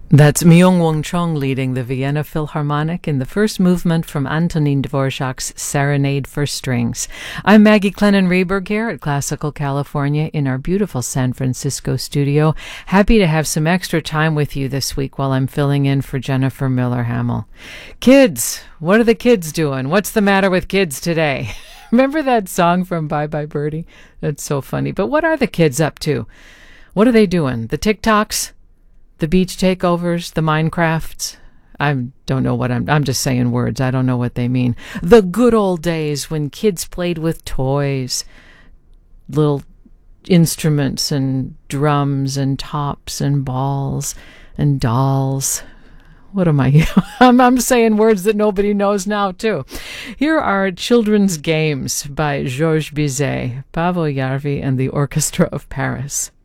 That's Myung-Whun Chung leading the Vienna Philharmonic in the first movement from Antonin Dvorak's Serenade for Strings. I'm Maggie Clennon-Rehberg here at Classical California in our beautiful San Francisco studio. Happy to have some extra time with you this week while I'm filling in for Jennifer Miller-Hamill. Kids, what are the kids doing? What's the matter with kids today? Remember that song from Bye Bye Birdie? That's so funny. But what are the kids up to? What are they doing? The TikToks? The beach takeovers, the Minecrafts. I don't know what I'm just saying words. I don't know what they mean. The good old days when kids played with toys, little instruments and drums and tops and balls and dolls. What am I? I'm saying words that nobody knows now, too. Here are Children's Games by Georges Bizet, Paavo Järvi, and the Orchestra of Paris.